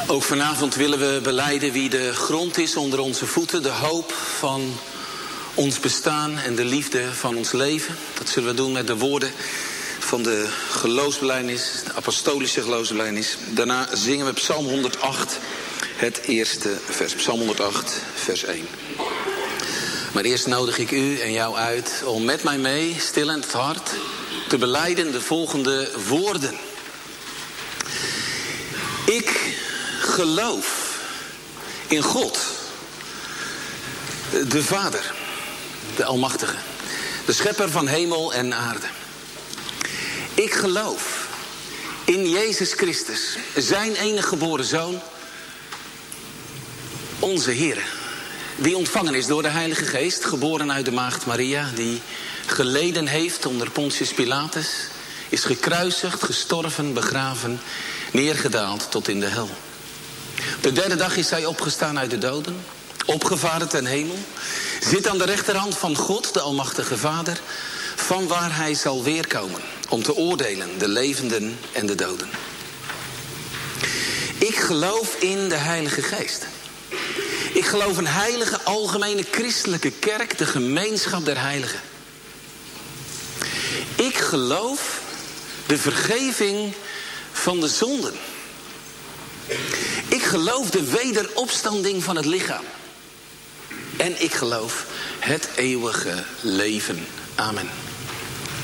Ook vanavond willen we belijden wie de grond is onder onze voeten, de hoop van ons bestaan en de liefde van ons leven. Dat zullen we doen met de woorden van de geloofsbelijdenis, de apostolische geloofsbelijdenis. Daarna zingen we Psalm 108, het eerste vers. Psalm 108, vers 1. Maar eerst nodig ik u en jou uit om met mij mee, stil in het hart, te belijden de volgende woorden. Ik geloof in God, de Vader, de Almachtige, de schepper van hemel en aarde. Ik geloof in Jezus Christus, zijn enige geboren Zoon, onze Heer, die ontvangen is door de Heilige Geest, geboren uit de maagd Maria, die geleden heeft onder Pontius Pilatus, is gekruisigd, gestorven, begraven, neergedaald tot in de hel. Op de derde dag is hij opgestaan uit de doden, opgevaren ten hemel, zit aan de rechterhand van God, de Almachtige Vader, van waar hij zal weerkomen om te oordelen de levenden en de doden. Ik geloof in de Heilige Geest. Ik geloof een heilige, algemene christelijke kerk, de gemeenschap der heiligen. Ik geloof de vergeving van de zonden. Ik geloof de wederopstanding van het lichaam. En ik geloof het eeuwige leven. Amen.